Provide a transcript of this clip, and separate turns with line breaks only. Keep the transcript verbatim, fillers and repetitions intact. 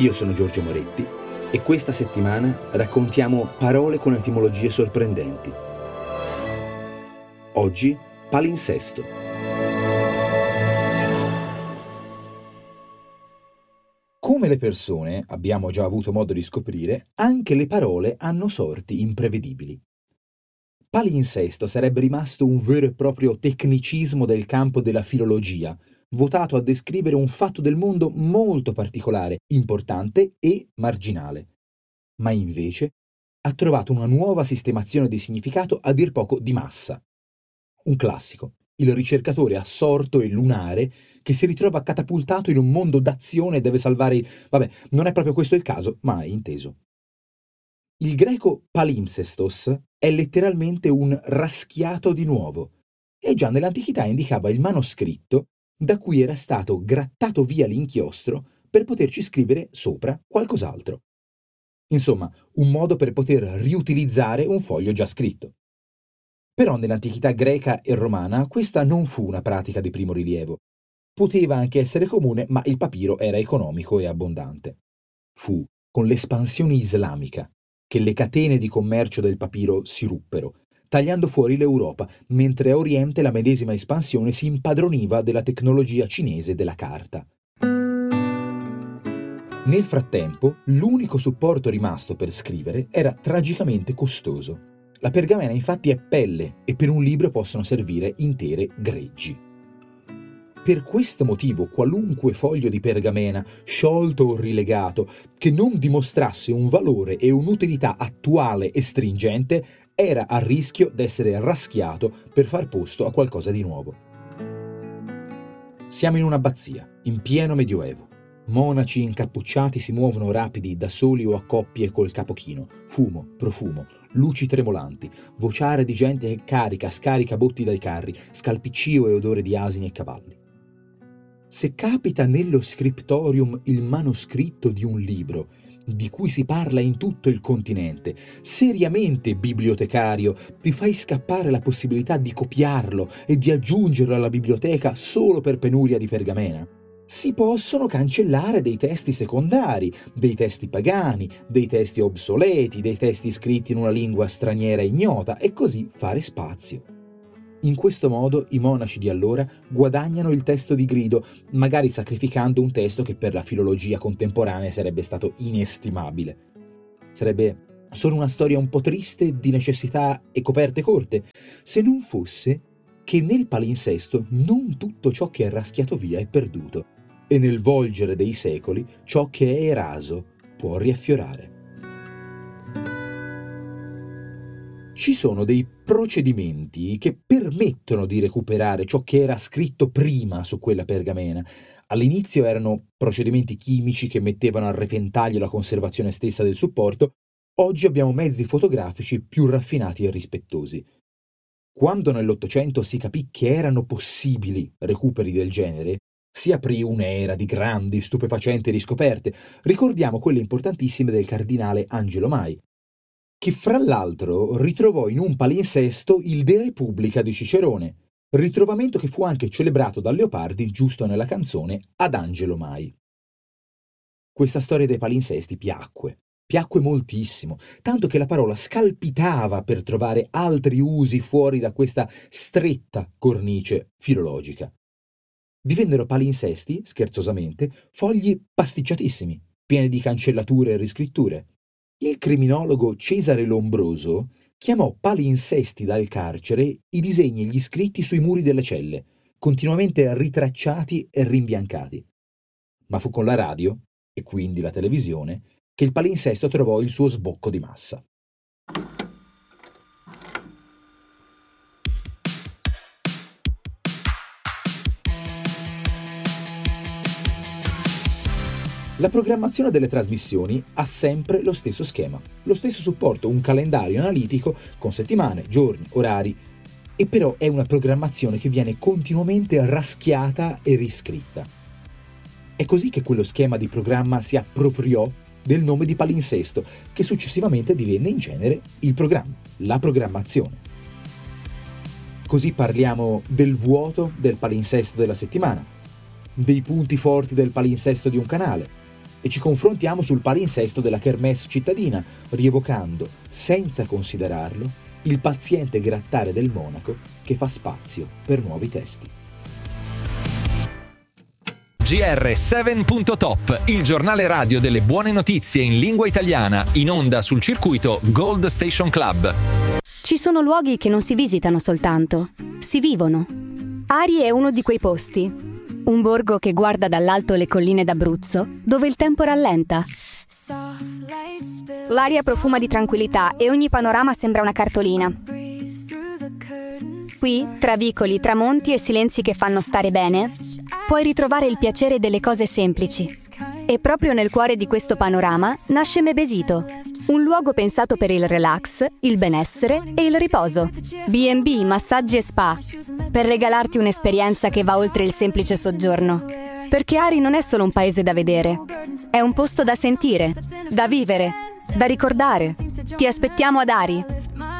Io sono Giorgio Moretti e questa settimana raccontiamo parole con etimologie sorprendenti. Oggi, palinsesto. Come le persone, abbiamo già avuto modo di scoprire, anche le parole hanno sorti imprevedibili. Palinsesto sarebbe rimasto un vero e proprio tecnicismo del campo della filologia, votato a descrivere un fatto del mondo molto particolare, importante e marginale. Ma invece ha trovato una nuova sistemazione di significato a dir poco di massa. Un classico, il ricercatore assorto e lunare che si ritrova catapultato in un mondo d'azione e deve salvare il... Vabbè, non è proprio questo il caso, ma è inteso. Il greco palimpsestos è letteralmente un raschiato di nuovo e già nell'antichità indicava il manoscritto da cui era stato grattato via l'inchiostro per poterci scrivere sopra qualcos'altro. Insomma, un modo per poter riutilizzare un foglio già scritto. Però nell'antichità greca e romana questa non fu una pratica di primo rilievo. Poteva anche essere comune, ma il papiro era economico e abbondante. Fu con l'espansione islamica che le catene di commercio del papiro si ruppero, tagliando fuori l'Europa, mentre a Oriente la medesima espansione si impadroniva della tecnologia cinese della carta. Nel frattempo, l'unico supporto rimasto per scrivere era tragicamente costoso. La pergamena infatti è pelle e per un libro possono servire intere greggi. Per questo motivo qualunque foglio di pergamena, sciolto o rilegato, che non dimostrasse un valore e un'utilità attuale e stringente, era a rischio d'essere raschiato per far posto a qualcosa di nuovo. Siamo in un'abbazia, in pieno medioevo. Monaci incappucciati si muovono rapidi da soli o a coppie col capo chino. Fumo, profumo, luci tremolanti, vociare di gente che carica, scarica botti dai carri, scalpiccio e odore di asini e cavalli. Se capita nello scriptorium il manoscritto di un libro, di cui si parla in tutto il continente, seriamente bibliotecario, ti fai scappare la possibilità di copiarlo e di aggiungerlo alla biblioteca solo per penuria di pergamena? Si possono cancellare dei testi secondari, dei testi pagani, dei testi obsoleti, dei testi scritti in una lingua straniera ignota e così fare spazio. In questo modo i monaci di allora guadagnano il testo di grido, magari sacrificando un testo che per la filologia contemporanea sarebbe stato inestimabile. Sarebbe solo una storia un po' triste di necessità e coperte corte, se non fosse che nel palinsesto non tutto ciò che è raschiato via è perduto, e nel volgere dei secoli ciò che è eraso può riaffiorare. Ci sono dei procedimenti che permettono di recuperare ciò che era scritto prima su quella pergamena. All'inizio erano procedimenti chimici che mettevano a repentaglio la conservazione stessa del supporto, oggi abbiamo mezzi fotografici più raffinati e rispettosi. Quando nell'Ottocento si capì che erano possibili recuperi del genere, si aprì un'era di grandi, stupefacenti riscoperte. Ricordiamo quelle importantissime del cardinale Angelo Mai, che fra l'altro ritrovò in un palinsesto il De Repubblica di Cicerone, ritrovamento che fu anche celebrato da Leopardi giusto nella canzone Ad Angelo Mai. Questa storia dei palinsesti piacque, piacque moltissimo, tanto che la parola scalpitava per trovare altri usi fuori da questa stretta cornice filologica. Divennero palinsesti, scherzosamente, fogli pasticciatissimi, pieni di cancellature e riscritture. Il criminologo Cesare Lombroso chiamò palinsesti dal carcere i disegni e gli scritti sui muri delle celle, continuamente ritracciati e rimbiancati. Ma fu con la radio, e quindi la televisione, che il palinsesto trovò il suo sbocco di massa. La programmazione delle trasmissioni ha sempre lo stesso schema, lo stesso supporto, un calendario analitico con settimane, giorni, orari, e però è una programmazione che viene continuamente raschiata e riscritta. È così che quello schema di programma si appropriò del nome di palinsesto, che successivamente divenne in genere il programma, la programmazione. Così parliamo del vuoto del palinsesto della settimana, dei punti forti del palinsesto di un canale, e ci confrontiamo sul palinsesto della kermesse cittadina, rievocando, senza considerarlo, il paziente grattare del monaco che fa spazio per nuovi testi.
G R sette punto top, il giornale radio delle buone notizie in lingua italiana, in onda sul circuito Gold Station Club.
Ci sono luoghi che non si visitano soltanto, si vivono. Ari è uno di quei posti. Un borgo che guarda dall'alto le colline d'Abruzzo, dove il tempo rallenta. L'aria profuma di tranquillità e ogni panorama sembra una cartolina. Qui, tra vicoli, tramonti e silenzi che fanno stare bene, puoi ritrovare il piacere delle cose semplici. E proprio nel cuore di questo panorama nasce Mebesito, un luogo pensato per il relax, il benessere e il riposo. B and B, massaggi e spa, per regalarti un'esperienza che va oltre il semplice soggiorno. Perché Ari non è solo un paese da vedere, è un posto da sentire, da vivere, da ricordare. Ti aspettiamo ad Ari.